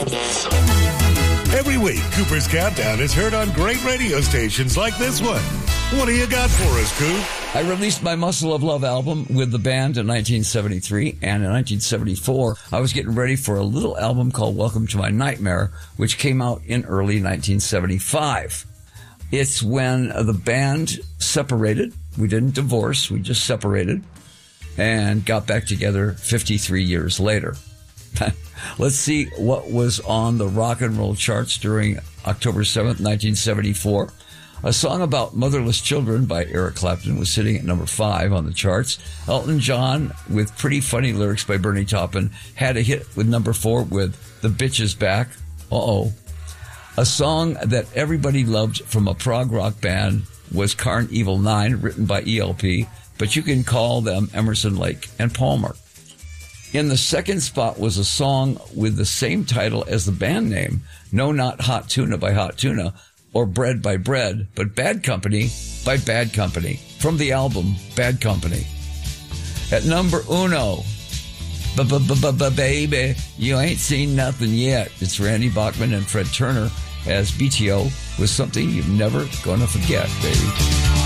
Every week, Cooper's Countdown is heard on great radio stations like this one. What do you got for us, Coop? I released my Muscle of Love album with the band in 1973, and in 1974, I was getting ready for a little album called Welcome to My Nightmare, which came out in early 1975. It's when the band separated. We didn't divorce, we just separated and got back together 53 years later. Let's see what was on the rock and roll charts during October 7th, 1974. A song about motherless children by Eric Clapton was sitting at number 5 on the charts. Elton John, with pretty funny lyrics by Bernie Taupin, had a hit with number 4 with The Bitch Is Back. Uh-oh. A song that everybody loved from a prog rock band was Carn Evil 9, written by ELP, but you can call them Emerson, Lake and Palmer. In the second spot was a song with the same title as the band name, No Not Hot Tuna by Hot Tuna, or Bread by Bread, but Bad Company by Bad Company, from the album Bad Company. At number 1, Baby, You Ain't Seen Nothing Yet. It's Randy Bachman and Fred Turner as BTO with Something You're Never Gonna Forget, baby.